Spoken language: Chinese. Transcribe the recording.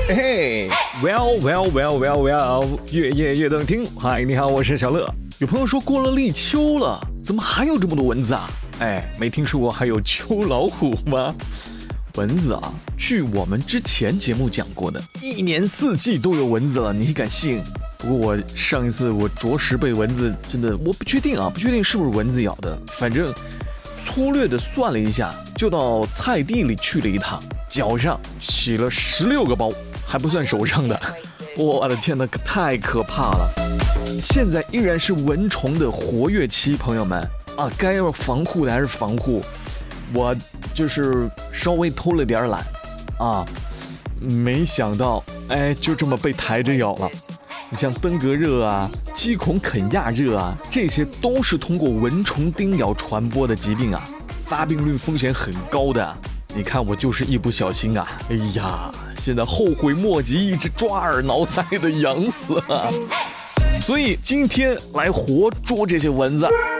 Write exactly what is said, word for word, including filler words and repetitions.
嘿 ，Well Well Well Well Well， 越夜越动听。嗨，你好，我是小乐。有朋友说过了立秋了，怎么还有这么多蚊子啊？哎，没听说过还有秋老虎吗？蚊子啊，据我们之前节目讲过的，一年四季都有蚊子了，你敢信？不过我上一次我着实被蚊子真的，我不确定啊，不确定是不是蚊子咬的，反正粗略的算了一下，就到菜地里去了一趟，脚上起了十六个包，还不算手上的。我的天哪，太可怕了！现在依然是蚊虫的活跃期，朋友们啊，该要防护的还是防护。我就是稍微偷了点懒啊，没想到哎，就这么被抬着咬了。你像登革热啊、鸡孔肯亚热啊，这些都是通过蚊虫叮咬传播的疾病啊，发病率风险很高的。你看我就是一不小心啊，哎呀，现在后悔莫及，一直抓耳挠腮的痒死了。所以今天来活捉这些蚊子。